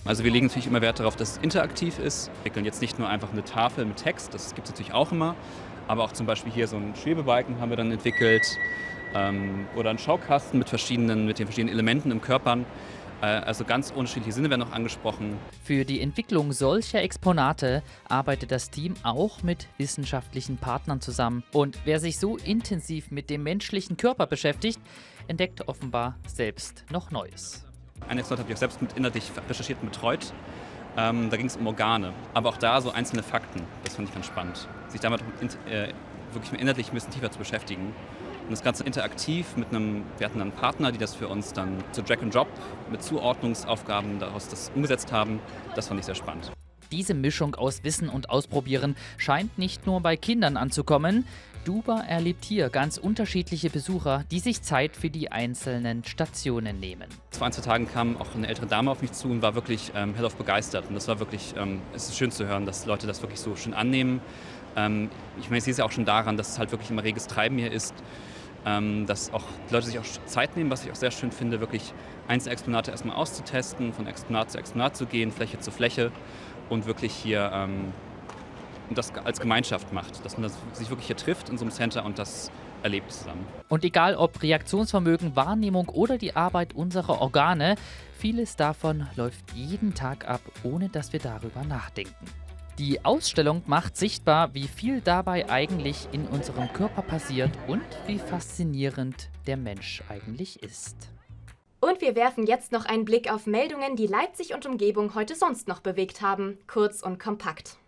Also wir legen natürlich immer Wert darauf, dass es interaktiv ist. Wir entwickeln jetzt nicht nur einfach eine Tafel mit Text, das gibt es natürlich auch immer, aber auch zum Beispiel hier so einen Schwebebalken haben wir dann entwickelt oder einen Schaukasten mit den verschiedenen Elementen im Körper. Also ganz unterschiedliche Sinne werden noch angesprochen. Für die Entwicklung solcher Exponate arbeitet das Team auch mit wissenschaftlichen Partnern zusammen. Und wer sich so intensiv mit dem menschlichen Körper beschäftigt, entdeckt offenbar selbst noch Neues. Ein Exponat habe ich auch selbst inhaltlich recherchiert und betreut. Da ging es um Organe, aber auch da so einzelne Fakten. Das fand ich ganz spannend, sich damit wirklich inhaltlich ein bisschen tiefer zu beschäftigen. Und das Ganze interaktiv wir hatten dann Partner, die das für uns dann zu Drag and Drop mit Zuordnungsaufgaben daraus das umgesetzt haben. Das fand ich sehr spannend. Diese Mischung aus Wissen und Ausprobieren scheint nicht nur bei Kindern anzukommen. Duba erlebt hier ganz unterschiedliche Besucher, die sich Zeit für die einzelnen Stationen nehmen. Vor ein, zwei Tagen kam auch eine ältere Dame auf mich zu und war wirklich hellauf begeistert. Und das war wirklich, es ist schön zu hören, dass Leute das wirklich so schön annehmen. Ich meine, ich sehe es ja auch schon daran, dass es halt wirklich immer reges Treiben hier ist. Dass auch die Leute sich auch Zeit nehmen, was ich auch sehr schön finde, wirklich einzelne Exponate erstmal auszutesten, von Exponat zu Exponat zu gehen, Fläche zu Fläche und wirklich hier das als Gemeinschaft macht, dass man sich wirklich hier trifft in so einem Center und das erlebt zusammen. Und egal ob Reaktionsvermögen, Wahrnehmung oder die Arbeit unserer Organe, vieles davon läuft jeden Tag ab, ohne dass wir darüber nachdenken. Die Ausstellung macht sichtbar, wie viel dabei eigentlich in unserem Körper passiert und wie faszinierend der Mensch eigentlich ist. Und wir werfen jetzt noch einen Blick auf Meldungen, die Leipzig und Umgebung heute sonst noch bewegt haben. Kurz und kompakt.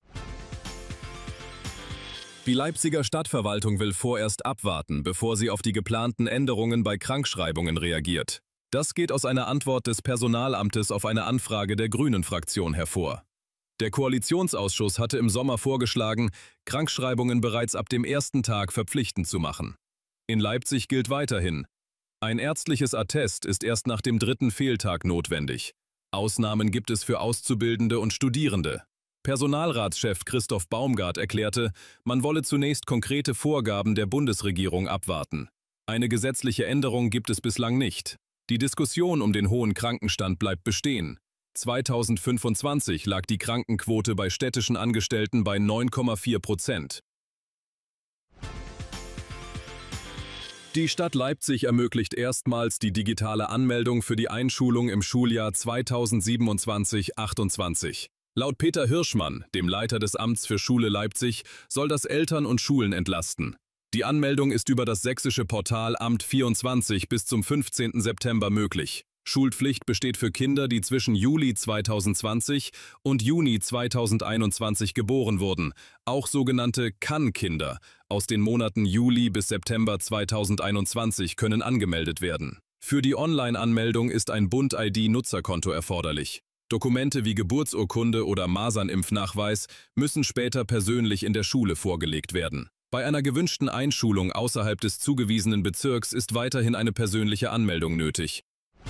Die Leipziger Stadtverwaltung will vorerst abwarten, bevor sie auf die geplanten Änderungen bei Krankschreibungen reagiert. Das geht aus einer Antwort des Personalamtes auf eine Anfrage der Grünen-Fraktion hervor. Der Koalitionsausschuss hatte im Sommer vorgeschlagen, Krankschreibungen bereits ab dem ersten Tag verpflichtend zu machen. In Leipzig gilt weiterhin: Ein ärztliches Attest ist erst nach dem 3. Fehltag notwendig. Ausnahmen gibt es für Auszubildende und Studierende. Personalratschef Christoph Baumgart erklärte, man wolle zunächst konkrete Vorgaben der Bundesregierung abwarten. Eine gesetzliche Änderung gibt es bislang nicht. Die Diskussion um den hohen Krankenstand bleibt bestehen. 2025 lag die Krankenquote bei städtischen Angestellten bei 9,4%. Die Stadt Leipzig ermöglicht erstmals die digitale Anmeldung für die Einschulung im Schuljahr 2027/28. Laut Peter Hirschmann, dem Leiter des Amts für Schule Leipzig, soll das Eltern und Schulen entlasten. Die Anmeldung ist über das sächsische Portal Amt 24 bis zum 15. September möglich. Schulpflicht besteht für Kinder, die zwischen Juli 2020 und Juni 2021 geboren wurden, auch sogenannte Kann-Kinder aus den Monaten Juli bis September 2021 können angemeldet werden. Für die Online-Anmeldung ist ein Bund-ID-Nutzerkonto erforderlich. Dokumente wie Geburtsurkunde oder Masernimpfnachweis müssen später persönlich in der Schule vorgelegt werden. Bei einer gewünschten Einschulung außerhalb des zugewiesenen Bezirks ist weiterhin eine persönliche Anmeldung nötig.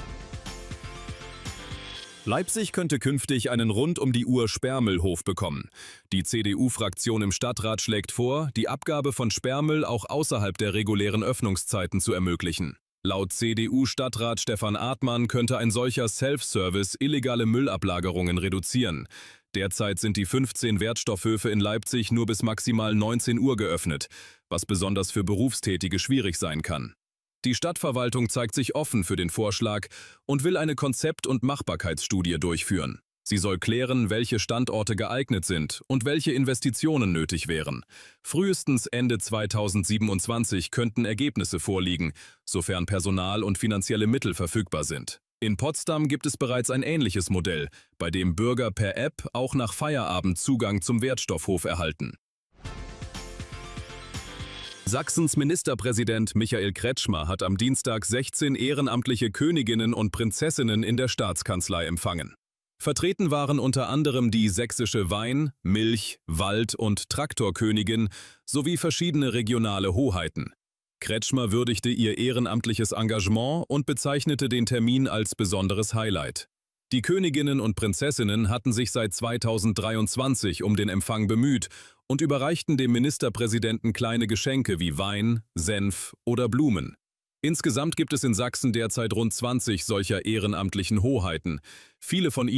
Leipzig könnte künftig einen Rund-um-die-Uhr-Sperrmüllhof bekommen. Die CDU-Fraktion im Stadtrat schlägt vor, die Abgabe von Sperrmüll auch außerhalb der regulären Öffnungszeiten zu ermöglichen. Laut CDU-Stadtrat Stefan Artmann könnte ein solcher Self-Service illegale Müllablagerungen reduzieren. Derzeit sind die 15 Wertstoffhöfe in Leipzig nur bis maximal 19 Uhr geöffnet, was besonders für Berufstätige schwierig sein kann. Die Stadtverwaltung zeigt sich offen für den Vorschlag und will eine Konzept- und Machbarkeitsstudie durchführen. Sie soll klären, welche Standorte geeignet sind und welche Investitionen nötig wären. Frühestens Ende 2027 könnten Ergebnisse vorliegen, sofern Personal und finanzielle Mittel verfügbar sind. In Potsdam gibt es bereits ein ähnliches Modell, bei dem Bürger per App auch nach Feierabend Zugang zum Wertstoffhof erhalten. Sachsens Ministerpräsident Michael Kretschmer hat am Dienstag 16 ehrenamtliche Königinnen und Prinzessinnen in der Staatskanzlei empfangen. Vertreten waren unter anderem die sächsische Wein-, Milch-, Wald- und Traktorkönigin sowie verschiedene regionale Hoheiten. Kretschmer würdigte ihr ehrenamtliches Engagement und bezeichnete den Termin als besonderes Highlight. Die Königinnen und Prinzessinnen hatten sich seit 2023 um den Empfang bemüht und überreichten dem Ministerpräsidenten kleine Geschenke wie Wein, Senf oder Blumen. Insgesamt gibt es in Sachsen derzeit rund 20 solcher ehrenamtlichen Hoheiten. Viele von ihnen